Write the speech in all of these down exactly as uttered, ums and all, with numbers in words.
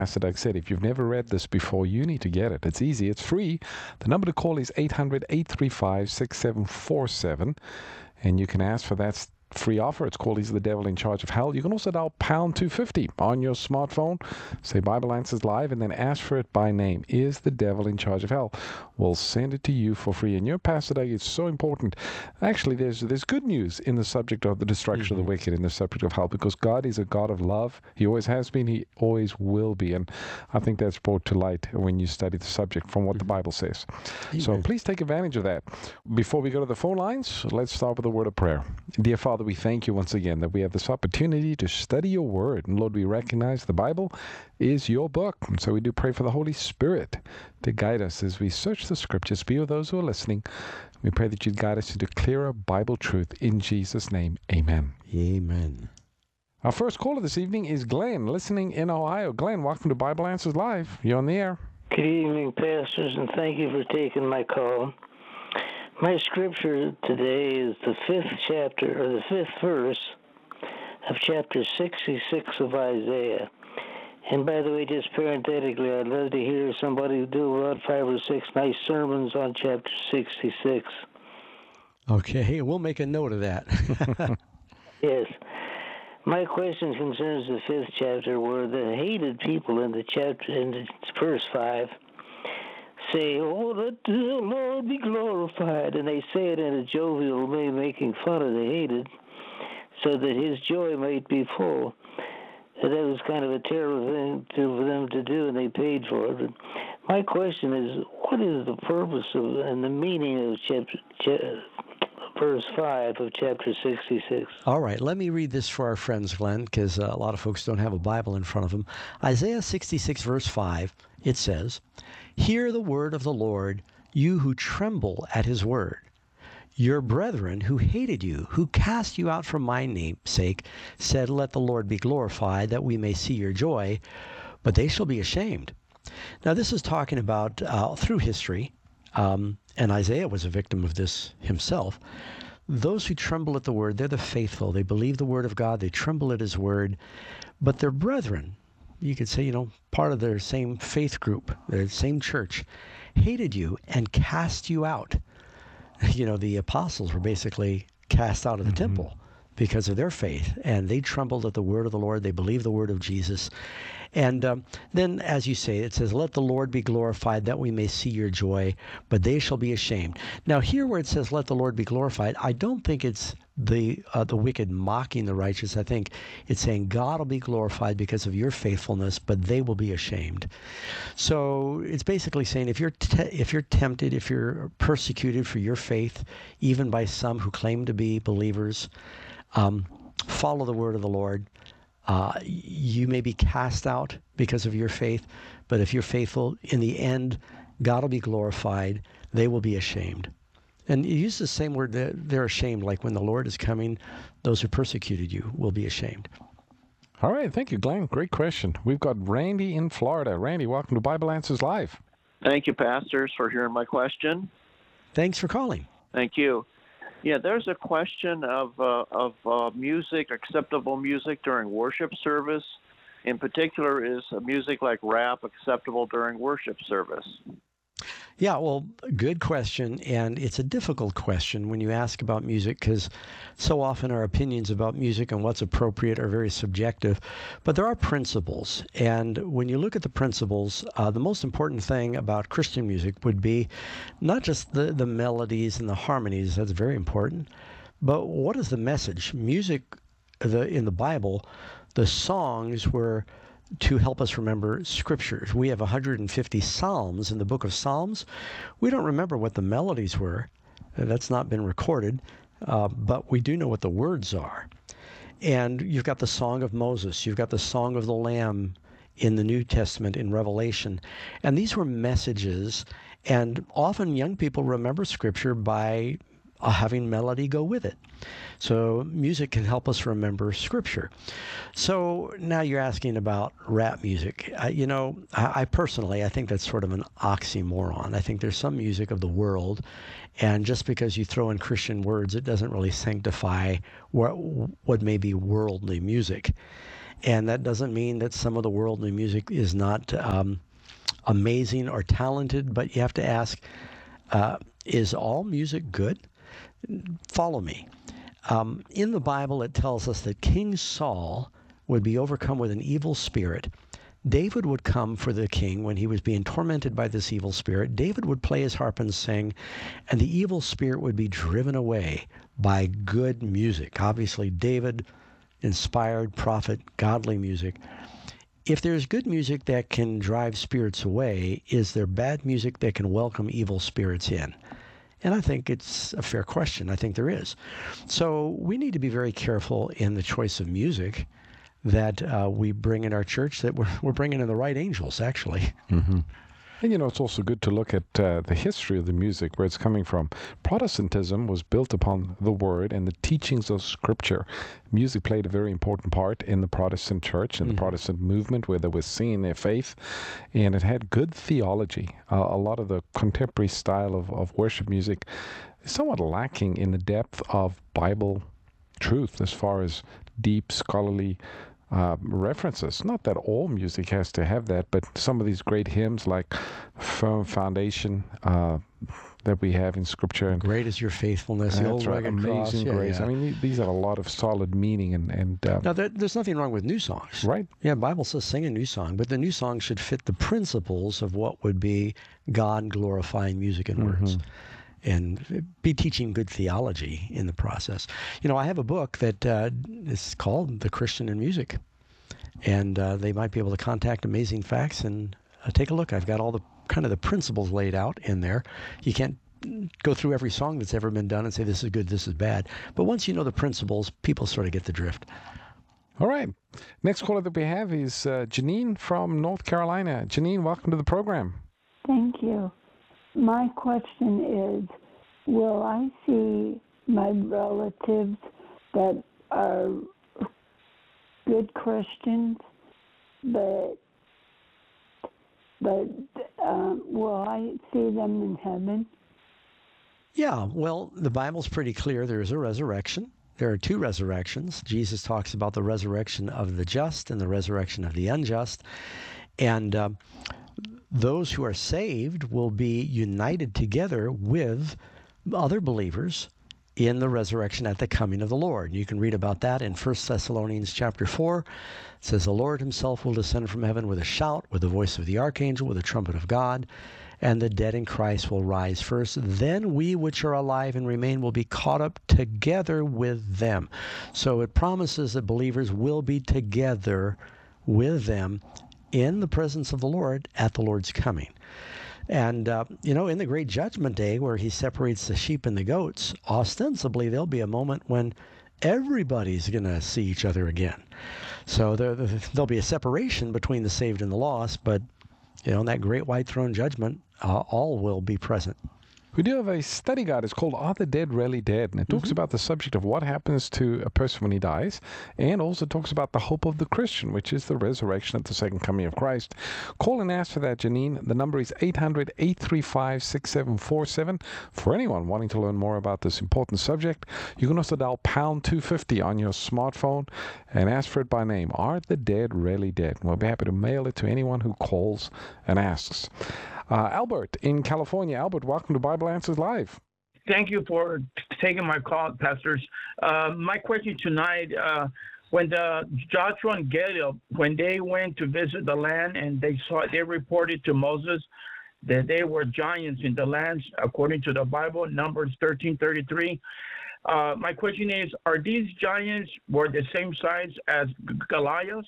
Pastor Doug said, if you've never read this before, you need to get it. It's easy. It's free. The number to call is eight hundred, eight three five, six seven four seven, and you can ask for that free offer. It's called Is the Devil in Charge of Hell? You can also dial pound two fifty on your smartphone, say Bible Answers Live, and then ask for it by name. Is the Devil in Charge of Hell? We'll send it to you for free. And your Pastor Doug, it's so important. Actually, there's there's good news in the subject of the destruction mm-hmm. of the wicked, in the subject of hell, because God is a God of love. He always has been. He always will be. And I think that's brought to light when you study the subject from what mm-hmm. the Bible says. Amen. So please take advantage of that. Before we go to the phone lines, let's start with a word of prayer. Dear Father, we thank you once again that we have this opportunity to study your word. And Lord, we recognize the Bible is your book. And so we do pray for the Holy Spirit to guide us as we search the scriptures. Be with those who are listening. We pray that you'd guide us into clearer Bible truth. In Jesus' name, amen. Amen. Our first caller this evening is Glenn, listening in Ohio. Glenn, welcome to Bible Answers Live. You're on the air. Good evening, pastors, and thank you for taking my call. My scripture today is the fifth chapter, or the fifth verse of chapter sixty-six of Isaiah. And by the way, just parenthetically, I'd love to hear somebody do about five or six nice sermons on chapter sixty-six. Okay, we'll make a note of that. Yes. My question concerns the fifth chapter, where the hated people in the chapter, in the verse five, say, "Oh, let the Lord be glorified," and they say it in a jovial way, making fun of the hated, so that his joy might be full. And that was kind of a terrible thing to, for them to do, and they paid for it. But my question is, what is the purpose of and the meaning of chapter, cha- verse five of chapter sixty-six? All right, let me read this for our friends, Glenn, because uh, a lot of folks don't have a Bible in front of them. Isaiah sixty-six, verse five, it says, "Hear the word of the Lord, you who tremble at his word. Your brethren who hated you, who cast you out for my name's sake, said, let the Lord be glorified, that we may see your joy, but they shall be ashamed." Now, this is talking about uh, through history, um, and Isaiah was a victim of this himself. Those who tremble at the word, they're the faithful. They believe the word of God. They tremble at his word. But their brethren, you could say, you know, part of their same faith group, their same church, hated you and cast you out. You know, the apostles were basically cast out of the mm-hmm. temple because of their faith, and they trembled at the word of the Lord. They believed the word of Jesus. And um, then, as you say, it says, let the Lord be glorified, that we may see your joy, but they shall be ashamed. Now, here where it says, let the Lord be glorified, I don't think it's the uh, the wicked mocking the righteous. I think it's saying God will be glorified because of your faithfulness, but they will be ashamed. So it's basically saying if you're te- if you're tempted, if you're persecuted for your faith, even by some who claim to be believers, um, follow the word of the Lord. Uh, you may be cast out because of your faith, but if you're faithful, in the end, God will be glorified. They will be ashamed. And you use the same word, that they're ashamed, like when the Lord is coming, those who persecuted you will be ashamed. All right, thank you, Glenn. Great question. We've got Randy in Florida. Randy, welcome to Bible Answers Live. Thank you, pastors, for hearing my question. Thanks for calling. Thank you. Yeah, there's a question of uh, of uh, music, acceptable music during worship service. In particular, is music like rap acceptable during worship service? Yeah, well, good question, and it's a difficult question when you ask about music, because so often our opinions about music and what's appropriate are very subjective, but there are principles, and when you look at the principles, uh, the most important thing about Christian music would be not just the, the melodies and the harmonies, that's very important, but what is the message? Music, the in the Bible, the songs were to help us remember scriptures. We have one hundred fifty psalms in the book of Psalms. We don't remember what the melodies were. That's not been recorded, uh, but we do know what the words are. And you've got the Song of Moses. You've got the Song of the Lamb in the New Testament, in Revelation. And these were messages, and often young people remember scripture by uh, having melody go with it. So music can help us remember scripture. So now you're asking about rap music. I, you know, I, I personally, I think that's sort of an oxymoron. I think there's some music of the world, and just because you throw in Christian words, it doesn't really sanctify what, what may be worldly music. And that doesn't mean that some of the worldly music is not um, amazing or talented, but you have to ask, uh, is all music good? Follow me. Um, in the Bible, it tells us that King Saul would be overcome with an evil spirit. David would come for the king when he was being tormented by this evil spirit. David would play his harp and sing, and the evil spirit would be driven away by good music. Obviously, David inspired prophet, godly music. If there's good music that can drive spirits away, is there bad music that can welcome evil spirits in? And I think it's a fair question. I think there is. So we need to be very careful in the choice of music that uh, we bring in our church, that we're, we're bringing in the right angels, actually. Mm-hmm. And, you know, it's also good to look at uh, the history of the music, where it's coming from. Protestantism was built upon the Word and the teachings of Scripture. Music played a very important part in the Protestant church and mm-hmm. the Protestant movement, where they were seeing their faith, and it had good theology. Uh, a lot of the contemporary style of, of worship music is somewhat lacking in the depth of Bible truth as far as deep, scholarly Uh, references. Not that all music has to have that, but some of these great hymns like Firm Foundation uh, that we have in Scripture. And Great is your faithfulness, the old right, rugged cross. Amazing Yeah, Grace. yeah. I mean, these have a lot of solid meaning. And, and uh, Now, there, there's nothing wrong with new songs. Right. Yeah, the Bible says sing a new song, but the new song should fit the principles of what would be God-glorifying music and words. Mm-hmm. And be teaching good theology in the process. You know, I have a book that uh, is called The Christian in Music, and uh, they might be able to contact Amazing Facts and uh, take a look. I've got all the kind of the principles laid out in there. You can't go through every song that's ever been done and say this is good, this is bad. But once you know the principles, people sort of get the drift. All right. Next caller that we have is uh, Janine from North Carolina. Janine, welcome to the program. Thank you. My question is, will I see my relatives that are good Christians, but but um, will I see them in heaven? Yeah, well, the Bible's pretty clear. There is a resurrection. There are two resurrections. Jesus talks about the resurrection of the just and the resurrection of the unjust. And uh, those who are saved will be united together with other believers in the resurrection at the coming of the Lord. You can read about that in First Thessalonians chapter four. It says, the Lord himself will descend from heaven with a shout, with the voice of the archangel, with the trumpet of God, and the dead in Christ will rise first. Then we which are alive and remain will be caught up together with them. So it promises that believers will be together with them in the presence of the Lord at the Lord's coming. And, uh, you know, in the great judgment day where he separates the sheep and the goats, ostensibly there'll be a moment when everybody's going to see each other again. So there, there'll be a separation between the saved and the lost, but, you know, in that great white throne judgment, uh, all will be present. We do have a study guide. It's called Are the Dead Really Dead? And it talks mm-hmm. about the subject of what happens to a person when he dies, and also talks about the hope of the Christian, which is the resurrection at the second coming of Christ. Call and ask for that, Janine. The number is eight hundred, eight three five, six seven four seven. For anyone wanting to learn more about this important subject, you can also dial pound two fifty on your smartphone and ask for it by name. Are the Dead Really Dead? We'll be happy to mail it to anyone who calls and asks. Uh, Albert in California. Albert, welcome to Bible Answers Live. Thank you for t- taking my call, pastors. Uh, my question tonight, uh, when the Joshua and Caleb, when they went to visit the land and they saw, they reported to Moses that they were giants in the land, according to the Bible, Numbers thirteen thirty-three. Uh, my question is, are these giants were the same size as G- Goliath?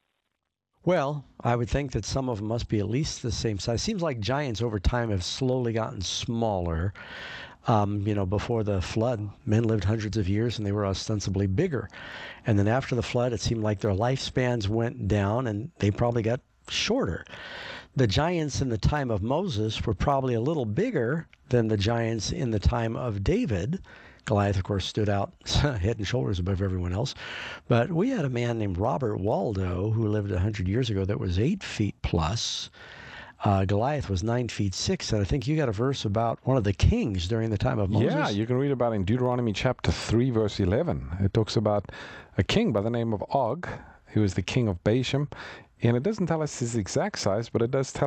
Well, I would think that some of them must be at least the same size. Seems like giants over time have slowly gotten smaller. Um, you know, before the flood, men lived hundreds of years and they were ostensibly bigger. And then after the flood, it seemed like their lifespans went down and they probably got shorter. The giants in the time of Moses were probably a little bigger than the giants in the time of David. Goliath, of course, stood out head and shoulders above everyone else. But we had a man named Robert Waldo who lived one hundred years ago that was eight feet plus. Uh, Goliath was nine feet six, and I think you got a verse about one of the kings during the time of Moses. Yeah, you can read about it in Deuteronomy chapter three, verse eleven. It talks about a king by the name of Og, He was the king of Bashan. And it doesn't tell us his exact size, but it does tell